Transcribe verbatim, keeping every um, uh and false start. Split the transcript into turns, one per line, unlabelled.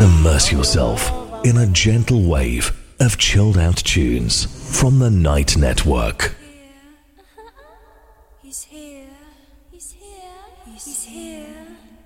Immerse yourself in a gentle wave of chilled out tunes from the Night Network.
He's here. He's here. He's here.